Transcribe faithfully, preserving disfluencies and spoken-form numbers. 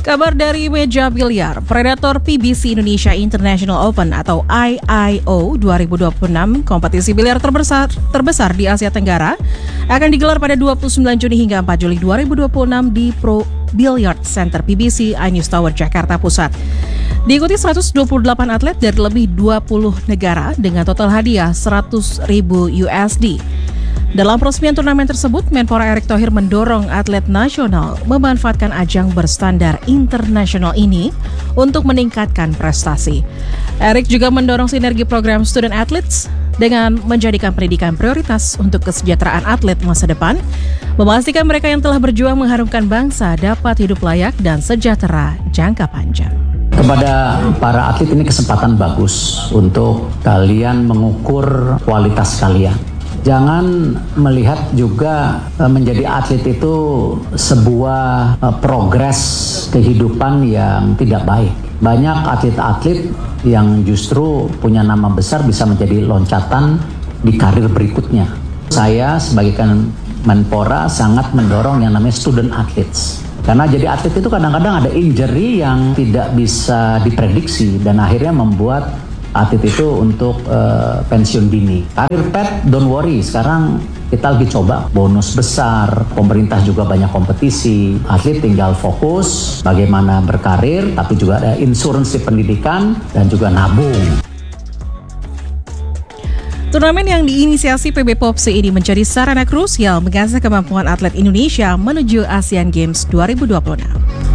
Kabar dari meja biliar, Predator P B C Indonesia International Open atau I I O dua ribu dua puluh enam, kompetisi biliar terbesar, terbesar di Asia Tenggara, akan digelar pada dua puluh sembilan Juni hingga empat Juli dua ribu dua puluh enam di Pro Billiard Center P B C iNews Tower, Jakarta Pusat. Diikuti seratus dua puluh delapan atlet dari lebih dua puluh negara dengan total hadiah seratus ribu U S D. Dalam peresmian turnamen tersebut, Menpora Erick Thohir mendorong atlet nasional memanfaatkan ajang berstandar internasional ini untuk meningkatkan prestasi. Erick juga mendorong sinergi program Student Athletes dengan menjadikan pendidikan prioritas untuk kesejahteraan atlet masa depan, memastikan mereka yang telah berjuang mengharumkan bangsa dapat hidup layak dan sejahtera jangka panjang. Kepada para atlet ini kesempatan bagus untuk kalian mengukur kualitas kalian. Jangan melihat juga menjadi atlet itu sebuah progres kehidupan yang tidak baik. Banyak atlet-atlet yang justru punya nama besar bisa menjadi loncatan di karir berikutnya. Saya sebagai Menpora sangat mendorong yang namanya student athletes. Karena jadi atlet itu kadang-kadang ada injury yang tidak bisa diprediksi dan akhirnya membuat atlet itu untuk uh, pensiun dini. Karir pet, don't worry. Sekarang kita lagi coba bonus besar. Pemerintah juga banyak kompetisi. Atlet tinggal fokus bagaimana berkarir, tapi juga ada insuransi pendidikan dan juga nabung. Turnamen yang diinisiasi P B Popsi ini menjadi sarana krusial mengasah kemampuan atlet Indonesia menuju Asian Games dua ribu dua puluh enam.